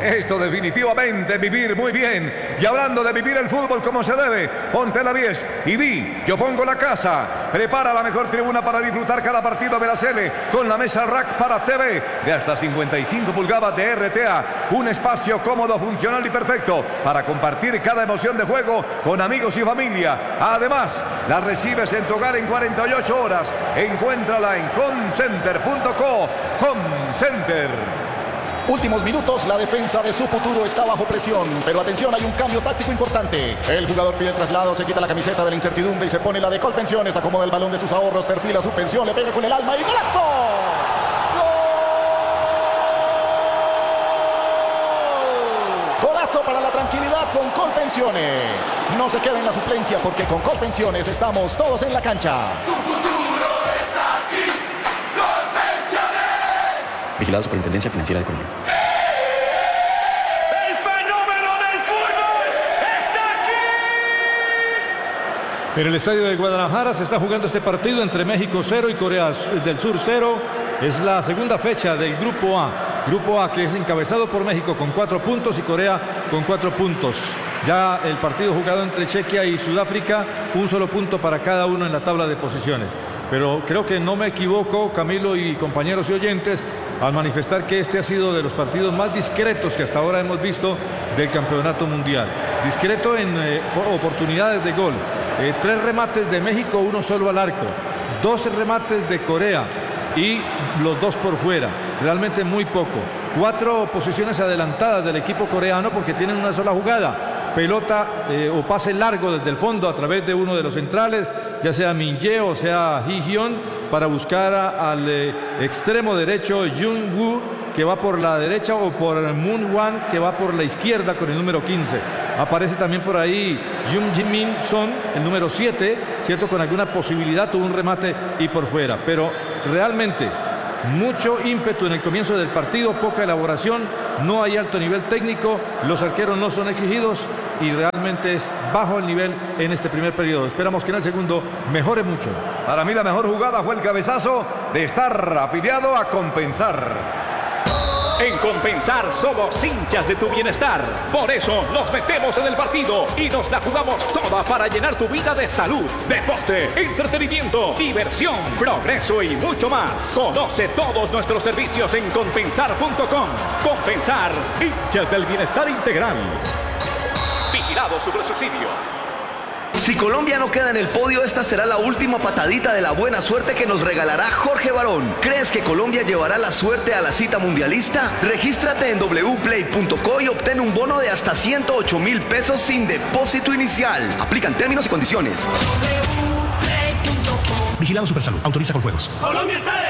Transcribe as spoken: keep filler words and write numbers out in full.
Esto definitivamente vivir muy bien. Y hablando de vivir el fútbol como se debe, ponte la diez y di, yo pongo la casa. Prepara la mejor tribuna para disfrutar cada partido de la Sele con la mesa rack para T V de hasta cincuenta y cinco pulgadas de R T A. Un espacio cómodo, funcional y perfecto para compartir cada emoción de juego con amigos y familia. Además, la recibes en tu hogar en cuarenta y ocho horas. Encuéntrala en homecenter punto co. Home Center. Últimos minutos, la defensa de su futuro está bajo presión, pero atención, hay un cambio táctico importante. El jugador pide el traslado, se quita la camiseta de la incertidumbre y se pone la de Colpensiones, acomoda el balón de sus ahorros, perfila su pensión, le pega con el alma y ¡golazo! ¡Gol! ¡Golazo para la tranquilidad con Colpensiones! No se quede en la suplencia porque con Colpensiones estamos todos en la cancha. Vigilado Superintendencia Financiera de Colombia. ¡El fenómeno del fútbol está aquí! En el estadio de Guadalajara se está jugando este partido entre México cero y Corea del Sur cero. Es la segunda fecha del Grupo A. Grupo A que es encabezado por México con cuatro puntos y Corea con cuatro puntos. Ya el partido jugado entre Chequia y Sudáfrica, un solo punto para cada uno en la tabla de posiciones. Pero creo que no me equivoco, Camilo y compañeros y oyentes, al manifestar que este ha sido de los partidos más discretos que hasta ahora hemos visto del campeonato mundial. Discreto en eh, oportunidades de gol. Eh, tres remates de México, uno solo al arco. Dos remates de Corea y los dos por fuera. Realmente muy poco. Cuatro posiciones adelantadas del equipo coreano porque tienen una sola jugada. Pelota eh, o pase largo desde el fondo a través de uno de los centrales, ya sea Min Jae o sea Hee Hyun, para buscar a, al eh, extremo derecho Jung Woo, que va por la derecha, o por Moon Wan, que va por la izquierda con el número quince. Aparece también por ahí Jung Ji-min Son, el número siete, cierto, con alguna posibilidad, tuvo un remate y por fuera, pero realmente mucho ímpetu en el comienzo del partido, poca elaboración, no hay alto nivel técnico, los arqueros no son exigidos y realmente es bajo el nivel en este primer periodo. Esperamos que en el segundo mejore mucho. Para mí la mejor jugada fue el cabezazo de estar afiliado a Compensar. En Compensar somos hinchas de tu bienestar. Por eso nos metemos en el partido y nos la jugamos toda para llenar tu vida de salud, deporte, entretenimiento, diversión, progreso y mucho más. Conoce todos nuestros servicios en compensar punto com. Compensar, hinchas del bienestar integral. Vigilado Supersubsidio. Si Colombia no queda en el podio, esta será la última patadita de la buena suerte que nos regalará Jorge Barón. ¿Crees que Colombia llevará la suerte a la cita mundialista? Regístrate en doble u play punto co y obtén un bono de hasta ciento ocho mil pesos sin depósito inicial. Aplican términos y condiciones. Vigilado Supersalud. Autoriza con juegos. Colombia está